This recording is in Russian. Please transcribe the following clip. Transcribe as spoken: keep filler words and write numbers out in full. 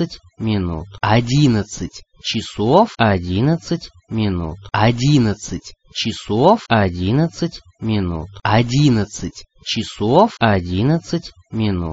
одиннадцать минут. Одиннадцать часов одиннадцать минут. Одиннадцать часов одиннадцать минут. Одиннадцать часов одиннадцать минут.